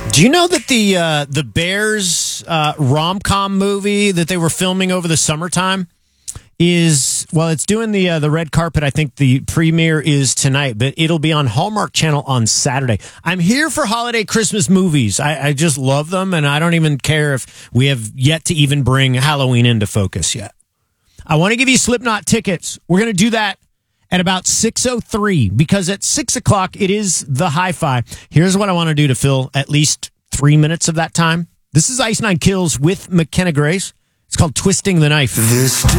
Do you know that the Bears rom-com movie that they were filming over the summertime it's doing the red carpet. I think the premiere is tonight, but it'll be on Hallmark Channel on Saturday. I'm here for holiday Christmas movies. I just love them, and I don't even care if we have yet to even bring Halloween into focus yet. I want to give you Slipknot tickets. We're going to do that at about 6:03 because at 6 o'clock it is the hi-fi. Here's what I want to do to fill at least 3 minutes of that time. This is Ice Nine Kills with McKenna Grace. It's called Twisting the Knife.